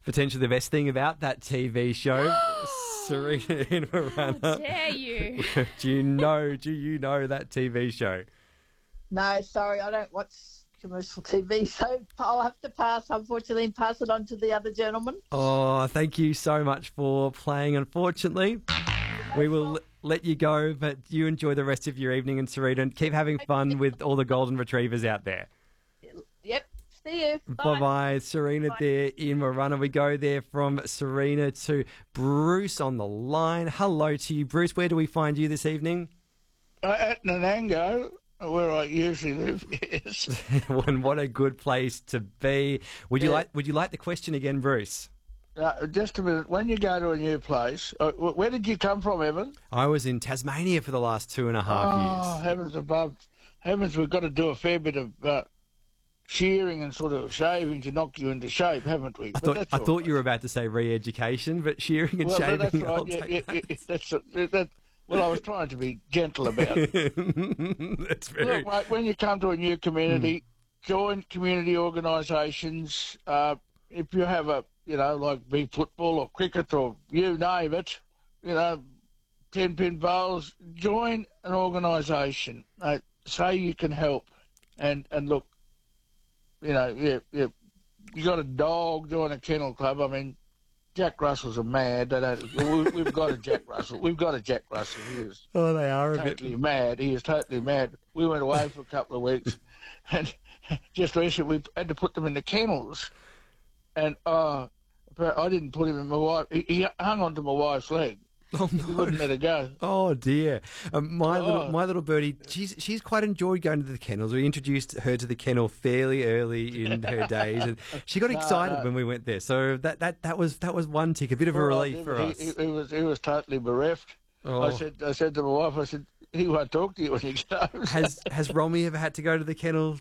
Potentially the best thing about that TV show, Serena in Marana. How dare you? Do you know that TV show? No, sorry, I don't watch commercial TV, so I'll have to pass, unfortunately, and pass it on to the other gentleman. Oh, thank you so much for playing. Unfortunately, we will let you go, but you enjoy the rest of your evening, and Serena, and keep having fun with all the golden retrievers out there. Yep. See you. Bye-bye. Serena there in Marana. We go there from Serena to Bruce on the line. Hello to you, Bruce. Where do we find you this evening? At Nanango, where I usually live, yes. And what a good place to be. Would you like the question again, Bruce? Just a minute. When you go to a new place, where did you come from, Evan? I was in Tasmania for the last 2.5 years. Oh, heavens above. Heavens, we've got to do a fair bit of shearing and sort of shaving to knock you into shape, haven't we? I thought you were about to say re-education, but shearing and shaving. That's right. Well, I was trying to be gentle about it. That's very... Look, mate, when you come to a new community, join community organisations. If you have like be football or cricket or you name it, 10-pin bowls, join an organisation. Say you can help. And look, you got a dog, join a kennel club. I mean, Jack Russells are mad. We've got a Jack Russell. We've got a Jack Russell. They are a bit mad. He is totally mad. We went away for a couple of weeks, and just recently we had to put them in the kennels. And I didn't put him in my wife. He hung onto my wife's leg. Oh, no. He wouldn't let her go. Oh dear, my little birdie. She's quite enjoyed going to the kennels. We introduced her to the kennel fairly early in her days, and she got excited when we went there. So that was one tick, a bit of a relief for us. He was totally bereft. Oh. I said to my wife, he won't talk to you when he goes. Has Romy ever had to go to the kennel